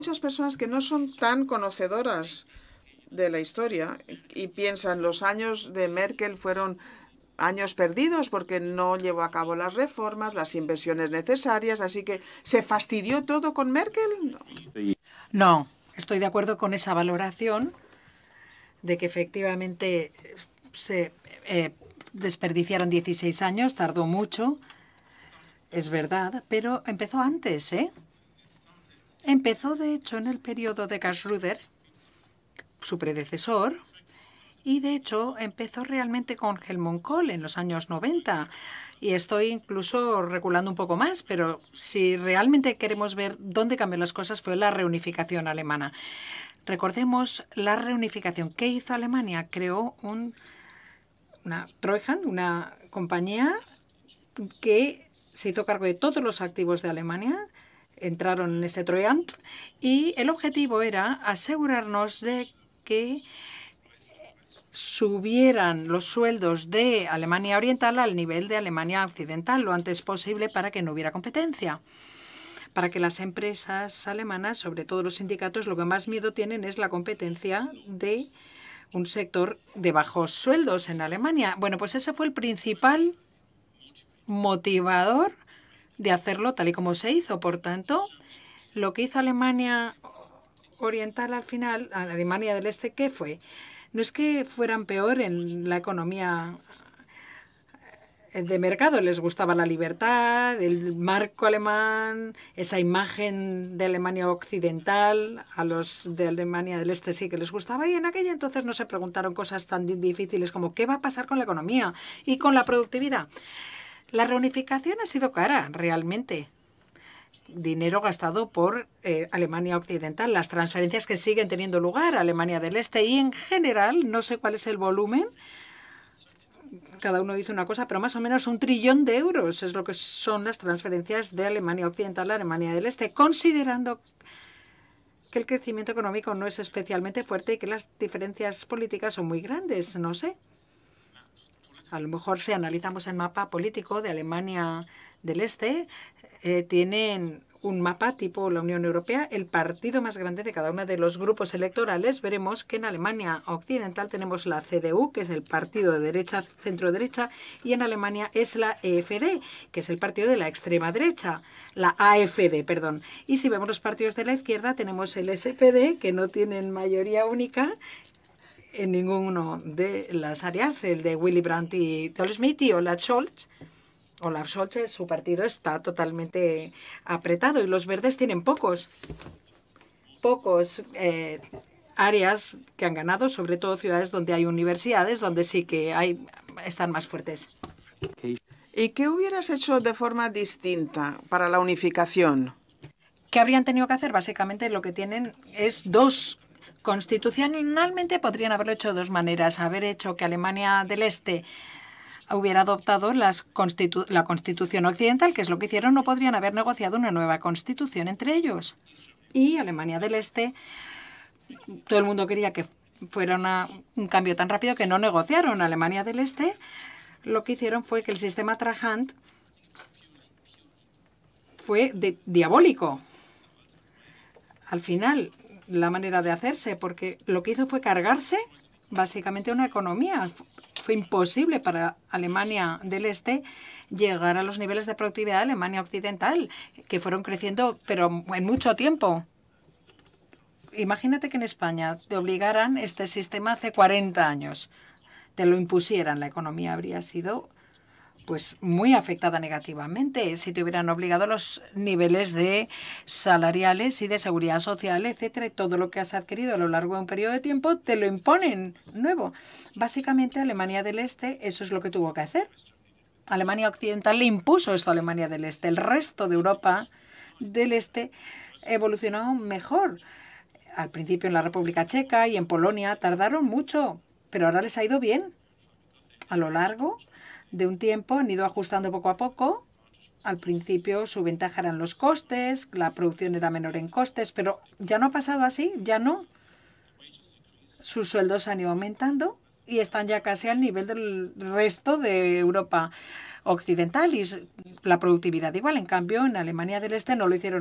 muchas personas que no son tan conocedoras de la historia y piensan los años de Merkel fueron años perdidos porque no llevó a cabo las reformas, las inversiones necesarias, así que ¿se fastidió todo con Merkel? No. No, estoy de acuerdo con esa valoración de que efectivamente se desperdiciaron 16 años, tardó mucho, es verdad, pero empezó antes, ¿eh? Empezó, de hecho, en el periodo de Gerhard Schröder, su predecesor, y de hecho empezó realmente con Helmut Kohl en los años 90. Y estoy incluso reculando un poco más, pero si realmente queremos ver dónde cambió las cosas fue la reunificación alemana. Recordemos la reunificación. ¿Qué hizo Alemania? Creó una Treuhand, una compañía que se hizo cargo de todos los activos de Alemania, entraron en ese Treuhand, y el objetivo era asegurarnos de que subieran los sueldos de Alemania Oriental al nivel de Alemania Occidental lo antes posible para que no hubiera competencia. Para que las empresas alemanas, sobre todo los sindicatos, lo que más miedo tienen es la competencia de un sector de bajos sueldos en Alemania. Bueno, pues ese fue el principal motivador de hacerlo tal y como se hizo. Por tanto, lo que hizo Alemania Oriental al final, Alemania del Este, ¿qué fue? No es que fueran peor en la economía de mercado, les gustaba la libertad, el marco alemán, esa imagen de Alemania occidental, a los de Alemania del Este sí que les gustaba, y en aquella entonces no se preguntaron cosas tan difíciles como qué va a pasar con la economía y con la productividad. La reunificación ha sido cara, realmente. Dinero gastado por Alemania Occidental, las transferencias que siguen teniendo lugar a Alemania del Este y en general, no sé cuál es el volumen, cada uno dice una cosa, pero más o menos 1 trillón de euros es lo que son las transferencias de Alemania Occidental a Alemania del Este, considerando que el crecimiento económico no es especialmente fuerte y que las diferencias políticas son muy grandes, no sé. A lo mejor si analizamos el mapa político de Alemania del Este, tienen un mapa tipo la Unión Europea, el partido más grande de cada uno de los grupos electorales. Veremos que en Alemania Occidental tenemos la CDU, que es el partido de derecha, centro-derecha, y en Alemania es la EFD, que es el partido de la extrema derecha, la AFD, perdón. Y si vemos los partidos de la izquierda, tenemos el SPD, que no tienen mayoría única en ninguno de las áreas, el de Willy Brandt y Thorsten Schmidt y Olaf Scholz. Olaf Scholz, su partido está totalmente apretado y los verdes tienen pocos áreas que han ganado, sobre todo ciudades donde hay universidades, donde sí que están más fuertes. ¿Y qué hubieras hecho de forma distinta para la unificación? ¿Qué habrían tenido que hacer? Básicamente lo que tienen es dos. Constitucionalmente podrían haberlo hecho de dos maneras. Haber hecho que Alemania del Este hubiera adoptado la Constitución Occidental, que es lo que hicieron, no podrían haber negociado una nueva Constitución entre ellos. Y Alemania del Este, todo el mundo quería que fuera un cambio tan rápido que no negociaron. Alemania del Este lo que hicieron fue que el sistema Trahant fue diabólico. Al final, la manera de hacerse, porque lo que hizo fue cargarse básicamente una economía. Fue imposible para Alemania del Este llegar a los niveles de productividad de Alemania Occidental, que fueron creciendo, pero en mucho tiempo. Imagínate que en España te obligaran este sistema hace 40 años, te lo impusieran, la economía habría sido pues muy afectada negativamente si te hubieran obligado los niveles de salariales y de seguridad social, etcétera, y todo lo que has adquirido a lo largo de un periodo de tiempo te lo imponen nuevo. Básicamente Alemania del Este eso es lo que tuvo que hacer. Alemania Occidental le impuso esto a Alemania del Este. El resto de Europa del Este evolucionó mejor. Al principio en la República Checa y en Polonia tardaron mucho, pero ahora les ha ido bien. A lo largo de un tiempo han ido ajustando poco a poco. Al principio su ventaja eran los costes, la producción era menor en costes, pero ya no ha pasado así, ya no. Sus sueldos han ido aumentando y están ya casi al nivel del resto de Europa occidental y la productividad igual. En cambio, en Alemania del Este no lo hicieron